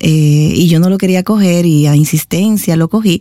y yo no lo quería coger y a insistencia lo cogí.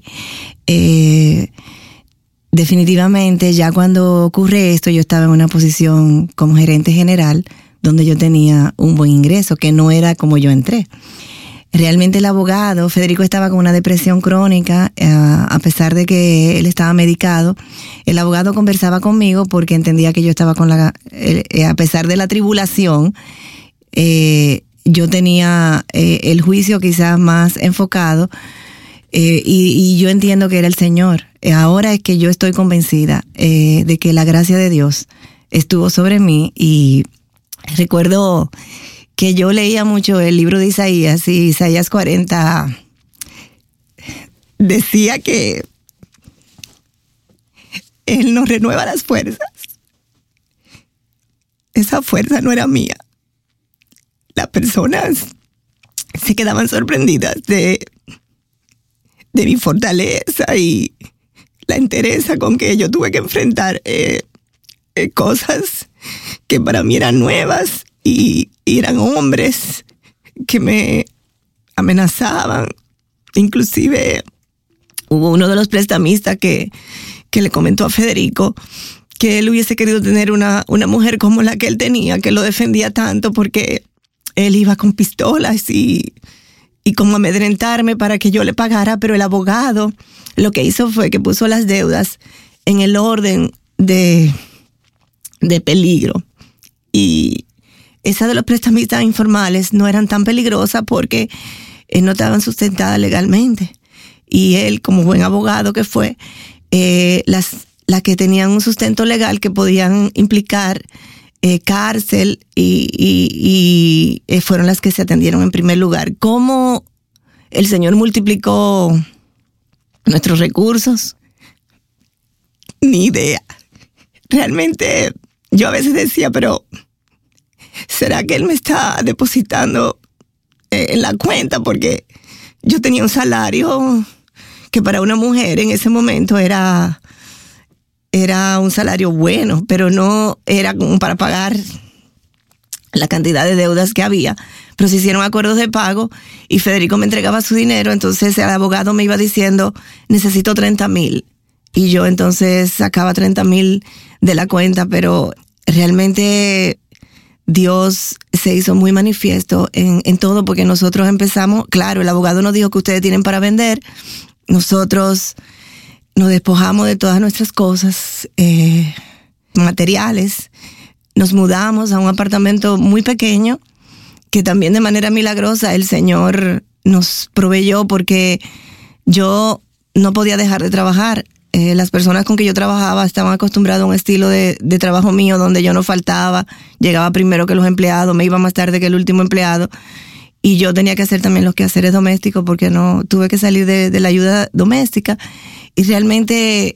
Definitivamente ya cuando ocurre esto yo estaba en una posición como gerente general donde yo tenía un buen ingreso, que no era como yo entré. Realmente el abogado, Federico, estaba con una depresión crónica, a pesar de que él estaba medicado. El abogado conversaba conmigo porque entendía que yo estaba a pesar de la tribulación, yo tenía el juicio quizás más enfocado, y yo entiendo que era el Señor. Ahora es que yo estoy convencida de que la gracia de Dios estuvo sobre mí, y recuerdo que yo leía mucho el libro de Isaías, y Isaías 40 decía que Él nos renueva las fuerzas. Esa fuerza no era mía. Las personas se quedaban sorprendidas de mi fortaleza y la entereza con que yo tuve que enfrentar cosas que para mí eran nuevas, y eran hombres que me amenazaban. Inclusive hubo uno de los prestamistas que le comentó a Federico que él hubiese querido tener una mujer como la que él tenía, que lo defendía tanto, porque él iba con pistolas y como amedrentarme para que yo le pagara, pero el abogado lo que hizo fue que puso las deudas en el orden de peligro. Y esas de los prestamistas informales no eran tan peligrosas porque no estaban sustentadas legalmente. Y él, como buen abogado que fue, las que tenían un sustento legal que podían implicar cárcel y fueron las que se atendieron en primer lugar. ¿Cómo el Señor multiplicó nuestros recursos? Ni idea. Realmente yo a veces decía, pero ¿será que Él me está depositando en la cuenta? Porque yo tenía un salario que para una mujer en ese momento era un salario bueno, pero no era como para pagar la cantidad de deudas que había. Pero se hicieron acuerdos de pago y Federico me entregaba su dinero, entonces el abogado me iba diciendo, necesito 30,000. Y yo entonces sacaba 30,000 de la cuenta, pero realmente Dios se hizo muy manifiesto en todo, porque nosotros empezamos, claro, el abogado nos dijo que ustedes tienen para vender, nosotros nos despojamos de todas nuestras cosas materiales, nos mudamos a un apartamento muy pequeño, que también de manera milagrosa el Señor nos proveyó, porque yo no podía dejar de trabajar. Las personas con que yo trabajaba estaban acostumbradas a un estilo de trabajo mío donde yo no faltaba, llegaba primero que los empleados, me iba más tarde que el último empleado, y yo tenía que hacer también los quehaceres domésticos porque no tuve que salir de la ayuda doméstica. Y realmente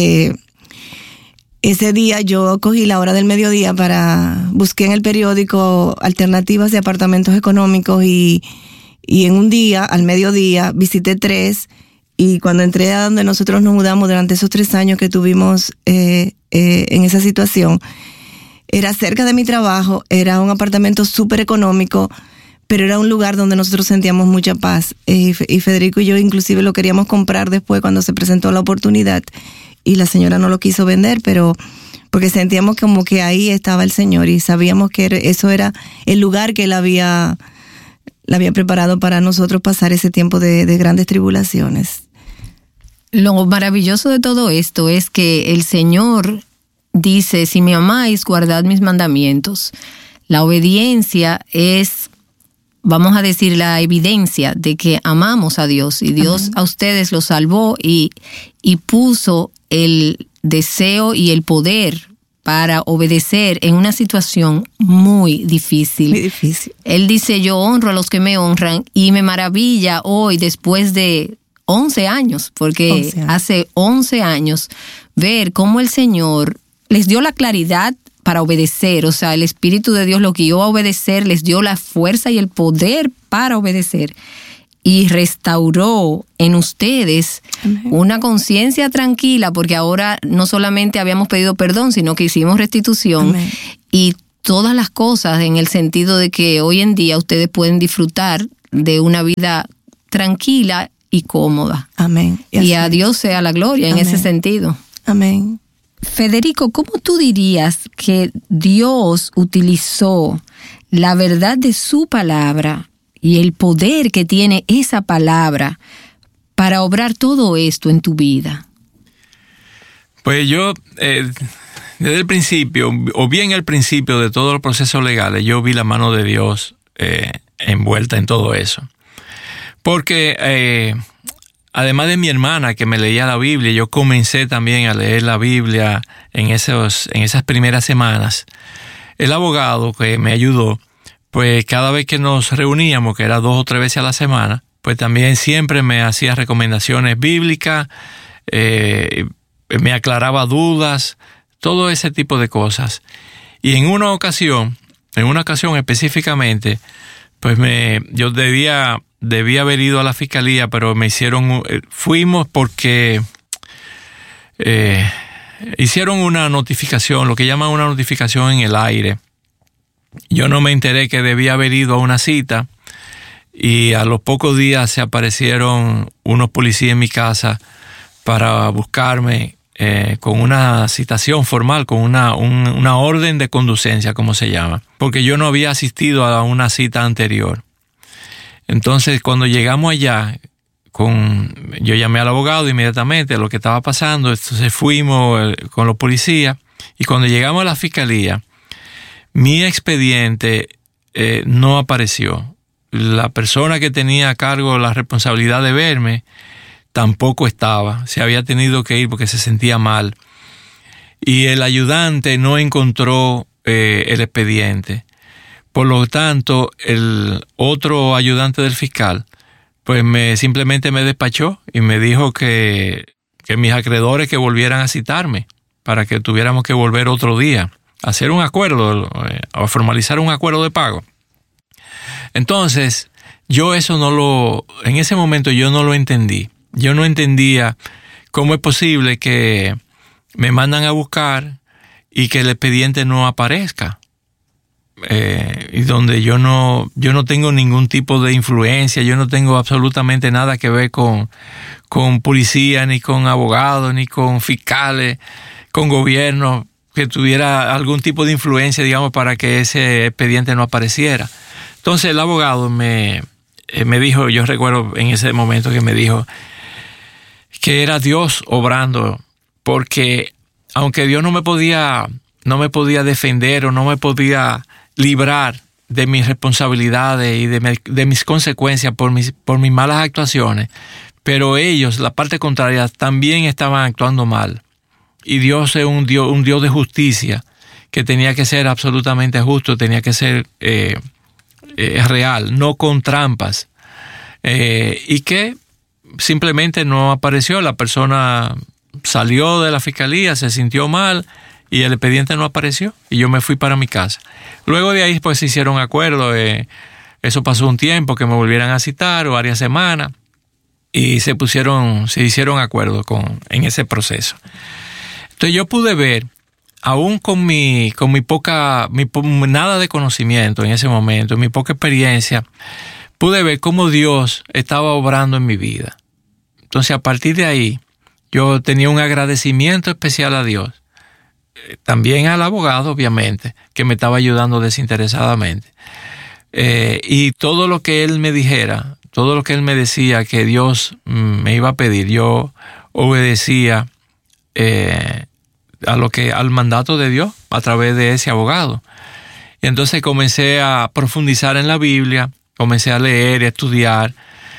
ese día yo cogí la hora del mediodía busqué en el periódico alternativas de apartamentos económicos, y en un día, al mediodía, visité 3. Y cuando entré a donde nosotros nos mudamos durante esos 3 años que tuvimos en esa situación, era cerca de mi trabajo, era un apartamento súper económico, pero era un lugar donde nosotros sentíamos mucha paz. Y Federico y yo inclusive lo queríamos comprar después cuando se presentó la oportunidad, y la señora no lo quiso vender, pero porque sentíamos como que ahí estaba el Señor, y sabíamos que eso era el lugar que Él había preparado para nosotros pasar ese tiempo de grandes tribulaciones. Lo maravilloso de todo esto es que el Señor dice, si me amáis, guardad mis mandamientos. La obediencia es, vamos a decir, la evidencia de que amamos a Dios, y Dios a ustedes los salvó y puso el deseo y el poder para obedecer en una situación muy difícil. Muy difícil. Él dice, yo honro a los que me honran, y me maravilla hoy, después de 11 años, porque hace 11 años, ver cómo el Señor les dio la claridad para obedecer, o sea, el Espíritu de Dios los guió a obedecer, les dio la fuerza y el poder para obedecer, y restauró en ustedes una conciencia tranquila, porque ahora no solamente habíamos pedido perdón, sino que hicimos restitución. Y todas las cosas, en el sentido de que hoy en día ustedes pueden disfrutar de una vida tranquila y cómoda. Amén. Y a Dios sea la gloria. Amén. En ese sentido. Amén. Federico, ¿cómo tú dirías que Dios utilizó la verdad de su palabra y el poder que tiene esa palabra para obrar todo esto en tu vida? Pues yo, desde el principio, o bien al principio de todos los procesos legales, yo vi la mano de Dios envuelta en todo eso. Porque además de mi hermana que me leía la Biblia, yo comencé también a leer la Biblia en esas primeras semanas. El abogado que me ayudó, pues cada vez que nos reuníamos, que era 2 o 3 veces a la semana, pues también siempre me hacía recomendaciones bíblicas, me aclaraba dudas, todo ese tipo de cosas. Y en una ocasión específicamente, pues yo debía haber ido a la fiscalía, pero fuimos porque hicieron una notificación, lo que llaman una notificación en el aire. Yo no me enteré que debía haber ido a una cita y a los pocos días se aparecieron unos policías en mi casa para buscarme con una citación formal, con una orden de conducencia, como se llama, porque yo no había asistido a una cita anterior. Entonces, cuando llegamos allá, yo llamé al abogado inmediatamente a lo que estaba pasando. Entonces fuimos con los policías y cuando llegamos a la fiscalía, mi expediente no apareció. La persona que tenía a cargo la responsabilidad de verme tampoco estaba. Se había tenido que ir porque se sentía mal. Y el ayudante no encontró el expediente. Por lo tanto, el otro ayudante del fiscal pues simplemente me despachó y me dijo que mis acreedores que volvieran a citarme para que tuviéramos que volver otro día a hacer un acuerdo, a formalizar un acuerdo de pago. Entonces, en ese momento yo no lo entendí. Yo no entendía cómo es posible que me mandan a buscar y que el expediente no aparezca. Y donde yo no tengo ningún tipo de influencia, yo no tengo absolutamente nada que ver con policía, ni con abogados, ni con fiscales, con gobierno, que tuviera algún tipo de influencia, digamos, para que ese expediente no apareciera. Entonces el abogado me dijo, yo recuerdo en ese momento que me dijo que era Dios obrando, porque aunque Dios no me podía defender o no me podía librar de mis responsabilidades y de mis consecuencias por mis malas actuaciones, pero ellos, la parte contraria, también estaban actuando mal. Y Dios es un Dios de justicia, que tenía que ser absolutamente justo, tenía que ser real, no con trampas. Y que simplemente no apareció. La persona salió de la fiscalía, se sintió mal y el expediente no apareció y yo me fui para mi casa. Luego de ahí pues se hicieron acuerdos. Eso pasó un tiempo, que me volvieran a citar, o varias semanas, y se hicieron acuerdos en ese proceso. Entonces yo pude ver, aún con mi nada de conocimiento en ese momento, mi poca experiencia, pude ver cómo Dios estaba obrando en mi vida. Entonces a partir de ahí, yo tenía un agradecimiento especial a Dios. También al abogado, obviamente, que me estaba ayudando desinteresadamente. Y todo lo que él me dijera, todo lo que él me decía que Dios me iba a pedir, yo obedecía al mandato de Dios a través de ese abogado. Y entonces comencé a profundizar en la Biblia, comencé a leer, a estudiar,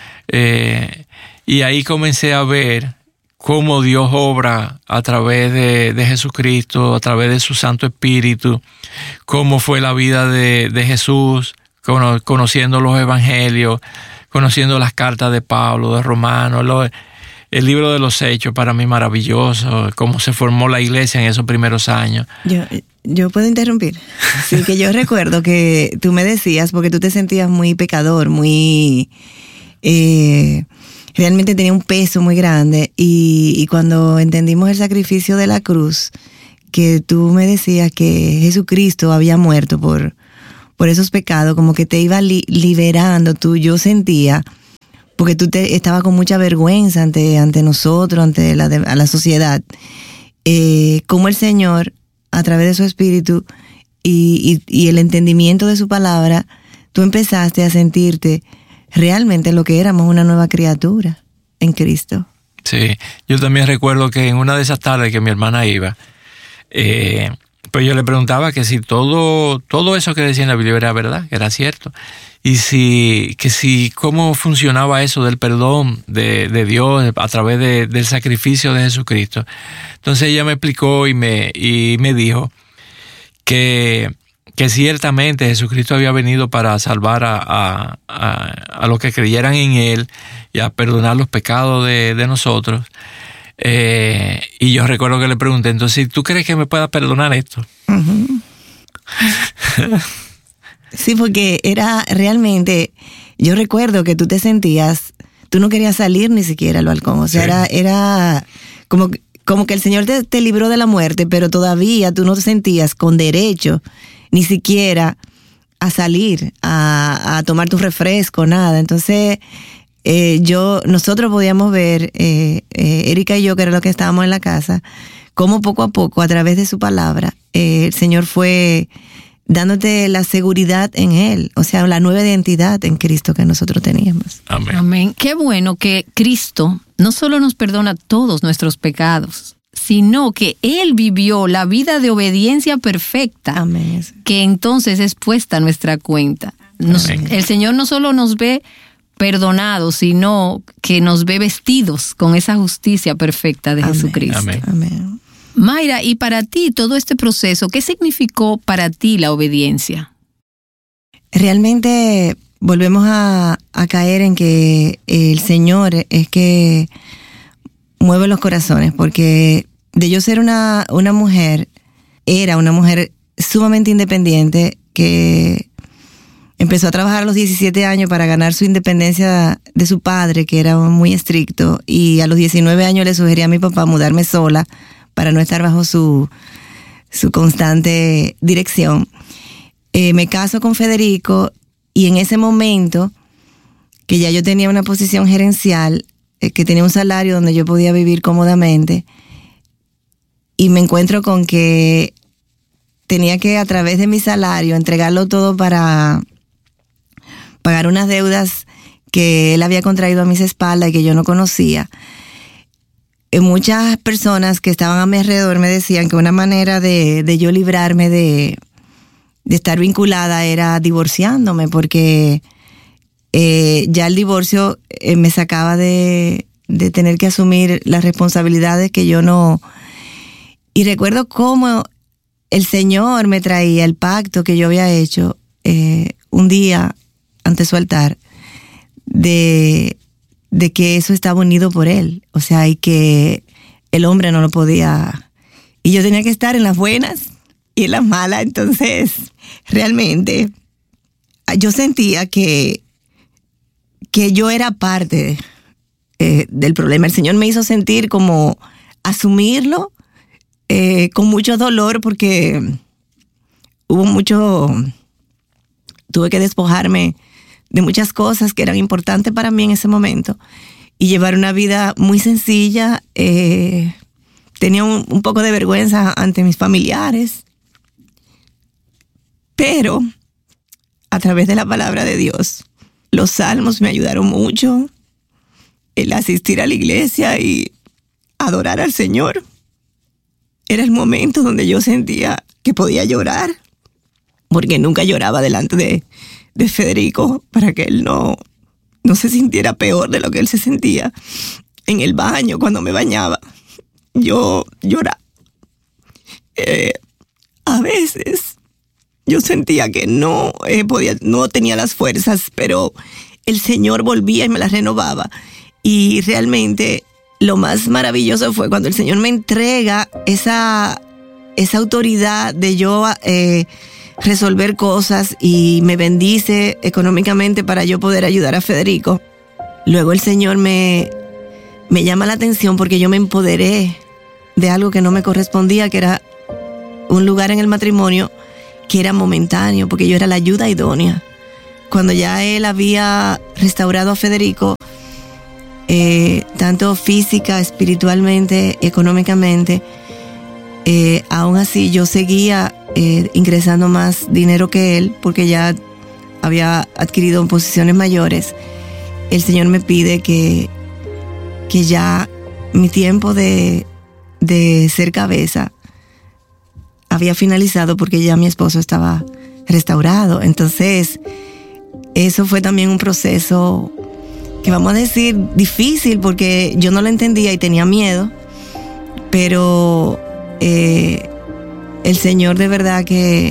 y ahí comencé a ver cómo Dios obra a través de Jesucristo, a través de su Santo Espíritu, cómo fue la vida de Jesús, conociendo los evangelios, conociendo las cartas de Pablo, de Romanos, el libro de los Hechos, para mí maravilloso, cómo se formó la iglesia en esos primeros años. Yo puedo interrumpir. Sí, que yo recuerdo que tú me decías, porque tú te sentías muy pecador, muy... realmente tenía un peso muy grande, y cuando entendimos el sacrificio de la cruz, que tú me decías que Jesucristo había muerto por por esos pecados, como que te iba liberando yo sentía, porque tú estabas con mucha vergüenza ante nosotros, ante a la sociedad, como el Señor, a través de su Espíritu y el entendimiento de su palabra, tú empezaste a sentirte realmente lo que éramos, una nueva criatura en Cristo. Sí, yo también recuerdo que en una de esas tardes que mi hermana iba, pues yo le preguntaba que si todo eso que decía en la Biblia era verdad, que era cierto. Y cómo funcionaba eso del perdón de Dios a través del sacrificio de Jesucristo. Entonces ella me explicó y me dijo que ciertamente Jesucristo había venido para salvar a los que creyeran en Él y a perdonar los pecados de nosotros. Y yo recuerdo que le pregunté, entonces, ¿tú crees que me pueda perdonar esto? Uh-huh. Sí, porque era realmente, yo recuerdo que tú te sentías, tú no querías salir ni siquiera al balcón, o sea, sí. era como que el Señor te libró de la muerte, pero todavía tú no te sentías con derecho ni siquiera a salir, a tomar tu refresco, nada. Entonces, nosotros podíamos ver, Erika y yo, que era lo que estábamos en la casa, cómo poco a poco, a través de su palabra, el Señor fue dándote la seguridad en Él, o sea, la nueva identidad en Cristo que nosotros teníamos. Amén. Amén. Qué bueno que Cristo no solo nos perdona todos nuestros pecados, sino que Él vivió la vida de obediencia perfecta. Amén. Que entonces es puesta a nuestra cuenta. El Señor no solo nos ve perdonados, sino que nos ve vestidos con esa justicia perfecta de Jesucristo. Amén. Amén. Mayra, y para ti todo este proceso, ¿qué significó para ti la obediencia? Realmente volvemos a caer en que el Señor es que mueve los corazones, porque de yo ser una mujer, era una mujer sumamente independiente que empezó a trabajar a los 17 años para ganar su independencia de su padre, que era muy estricto, y a los 19 años le sugerí a mi papá mudarme sola para no estar bajo su constante dirección. Me caso con Federico y en ese momento que ya yo tenía una posición gerencial, que tenía un salario donde yo podía vivir cómodamente, y me encuentro con que tenía que, a través de mi salario, entregarlo todo para pagar unas deudas que él había contraído a mis espaldas y que yo no conocía. Muchas personas que estaban a mi alrededor me decían que una manera de yo librarme de estar vinculada era divorciándome, porque ya el divorcio me sacaba de tener que asumir las responsabilidades que yo no... Y recuerdo cómo el Señor me traía el pacto que yo había hecho un día ante su altar, de que eso estaba unido por Él, o sea, y que el hombre no lo podía, y yo tenía que estar en las buenas y en las malas. Entonces realmente yo sentía que yo era parte del problema. El Señor me hizo sentir como asumirlo con mucho dolor, porque tuve que despojarme de muchas cosas que eran importantes para mí en ese momento y llevar una vida muy sencilla. Tenía un poco de vergüenza ante mis familiares, pero a través de la palabra de Dios, los salmos me ayudaron mucho, el asistir a la iglesia y adorar al Señor. Era el momento donde yo sentía que podía llorar, porque nunca lloraba delante de Federico, para que él no se sintiera peor de lo que él se sentía. En el baño, cuando me bañaba, yo lloraba. A veces yo sentía que no tenía las fuerzas, pero el Señor volvía y me las renovaba. Y realmente lo más maravilloso fue cuando el Señor me entrega esa autoridad de yo resolver cosas y me bendice económicamente para yo poder ayudar a Federico. Luego el Señor me llama la atención porque yo me empoderé de algo que no me correspondía, que era un lugar en el matrimonio que era momentáneo, porque yo era la ayuda idónea. Cuando ya él había restaurado a Federico, tanto física, espiritualmente, económicamente, aún así yo seguía ingresando más dinero que él, porque ya había adquirido posiciones mayores. El Señor me pide que ya mi tiempo de ser cabeza había finalizado, porque ya mi esposo estaba restaurado. Entonces, eso fue también un proceso que, vamos a decir, difícil, porque yo no lo entendía y tenía miedo, pero el Señor de verdad que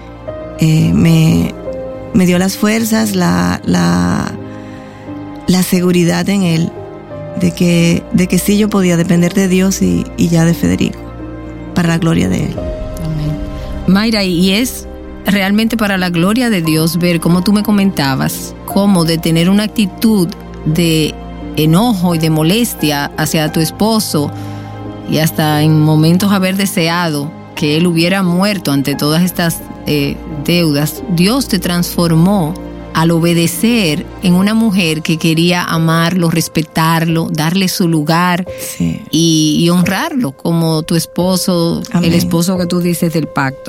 me dio las fuerzas, la seguridad en Él, de que sí yo podía depender de Dios y ya de Federico, para la gloria de Él. Amén. Mayra, y es realmente para la gloria de Dios ver, como tú me comentabas, cómo de tener una actitud de enojo y de molestia hacia tu esposo, y hasta en momentos haber deseado que él hubiera muerto ante todas estas deudas, Dios te transformó al obedecer en una mujer que quería amarlo, respetarlo, darle su lugar, sí, y honrarlo como tu esposo. Amén. El esposo que tú dices del pacto.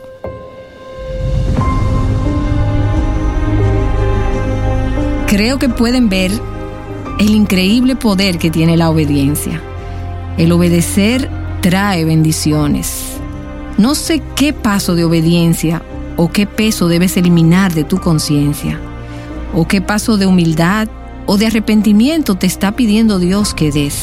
Creo que pueden ver el increíble poder que tiene la obediencia. El obedecer trae bendiciones. No sé qué paso de obediencia o qué peso debes eliminar de tu conciencia, o qué paso de humildad o de arrepentimiento te está pidiendo Dios que des.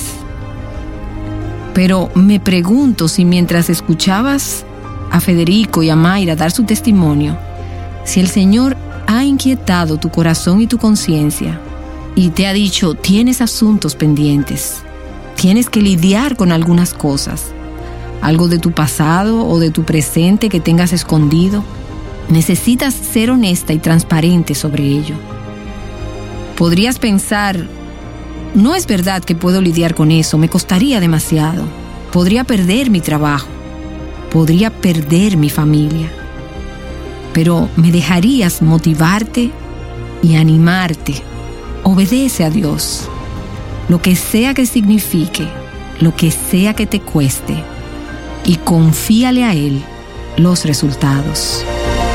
Pero me pregunto si mientras escuchabas a Federico y a Mayra dar su testimonio, si el Señor ha inquietado tu corazón y tu conciencia y te ha dicho: tienes asuntos pendientes, tienes que lidiar con algunas cosas, algo de tu pasado o de tu presente que tengas escondido. Necesitas ser honesta y transparente sobre ello. Podrías pensar: no es verdad que puedo lidiar con eso, me costaría demasiado. Podría perder mi trabajo, podría perder mi familia. Pero me dejarías motivarte y animarte. Obedece a Dios, lo que sea que signifique, lo que sea que te cueste, y confíale a Él los resultados.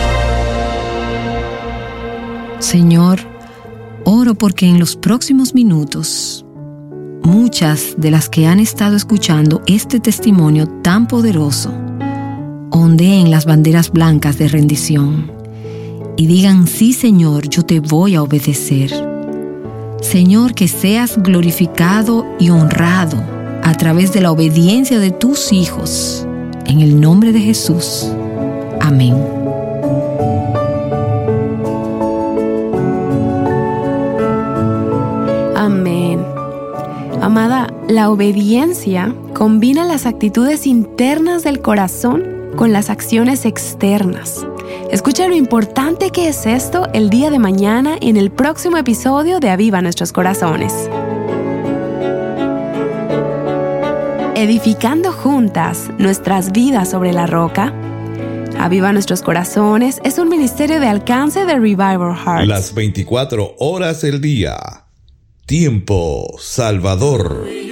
Señor, oro porque en los próximos minutos, muchas de las que han estado escuchando este testimonio tan poderoso ondeen las banderas blancas de rendición y digan: sí, Señor, yo te voy a obedecer. Señor, que seas glorificado y honrado a través de la obediencia de tus hijos. En el nombre de Jesús. Amén. Amén. Amada, la obediencia combina las actitudes internas del corazón con las acciones externas. Escucha lo importante que es esto el día de mañana en el próximo episodio de Aviva Nuestros Corazones. Edificando juntas nuestras vidas sobre la roca. Aviva Nuestros Corazones es un ministerio de alcance de Revival Hearts. Las 24 horas del día. Tiempo Salvador.